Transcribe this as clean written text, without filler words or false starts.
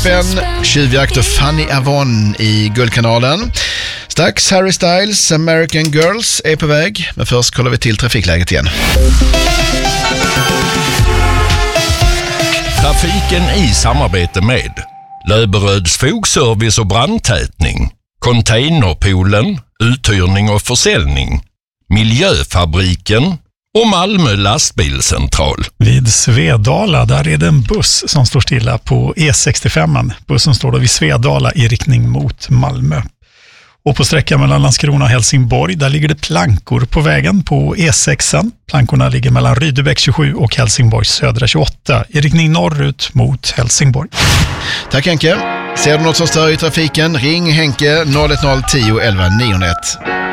spänn, tjuvjakt och Fanny Avon i Guldkanalen. Strax Harry Styles, American Girls är på väg. Men först kollar vi till trafikläget igen. Trafiken i samarbete med Löberöds fogservice och brandtätning, Containerpoolen, uthyrning och försäljning, Miljöfabriken och Malmö lastbilscentral. Vid Svedala, där är det en buss som står stilla på E65. Bussen står då vid Svedala i riktning mot Malmö. Och på sträckan mellan Landskrona och Helsingborg, där ligger det plankor på vägen på E6. Plankorna ligger mellan Rydebäck 27 och Helsingborgs södra 28 i riktning norrut mot Helsingborg. Tack Henke. Ser du något som stör i trafiken? Ring Henke 010 11 901.